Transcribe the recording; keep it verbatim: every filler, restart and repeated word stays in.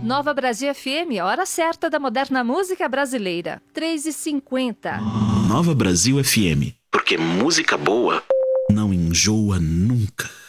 Nova Brasil F M, hora certa da moderna música brasileira. três e cinquenta. Nova Brasil F M, porque música boa não enjoa nunca.